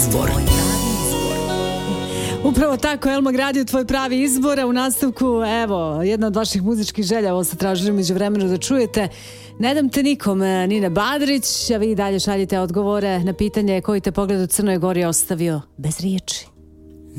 izbor. Upravo tako, Elmag Radio, tvoj pravi izbor. A u nastavku, evo, jedna od vaših muzičkih želja, ovo ste tražili među vremenu da čujete. Ne dam te nikom, Nina Badrić, a vi dalje šaljite odgovore na pitanje koji te pogled u Crnoj Gori ostavio bez riječi.